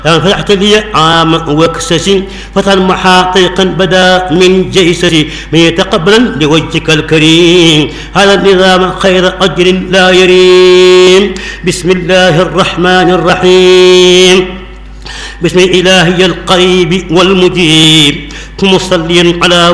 فتحت لي عام وكسسي فتى محاطيقا بدا من جيسسي من يتقبلا لوجهك الكريم هذا النظام خير أجر لا يريم. بسم الله الرحمن الرحيم. بسم الإلهي القريب والمجيب مصليا على